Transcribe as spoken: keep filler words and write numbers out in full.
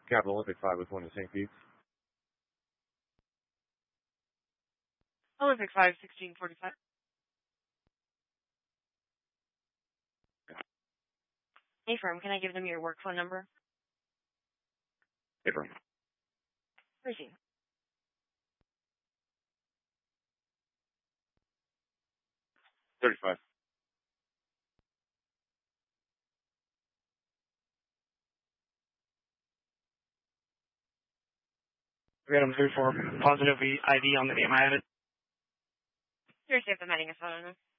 Capital Olympic five with one to Saint Pete. Olympic five, sixteen forty-five. Hey, firm, can I give them your work phone number? Hey, firm. Proceed. thirty-five. Random three four, positive I D on the name. I have it. You're safe. I'm adding a phone number.